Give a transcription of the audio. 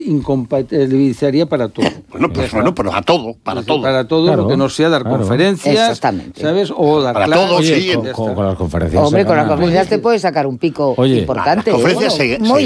incompatibilizaría para todo. Bueno, pero a todo, para todo. Para todo, Claro, lo que no sea dar conferencias, exactamente. ¿sabes? O dar Para clases. todo, Oye, sí. con las conferencias. Hombre, con las Ana, conferencias te puedes sacar un pico Oye, importante. las conferencias muy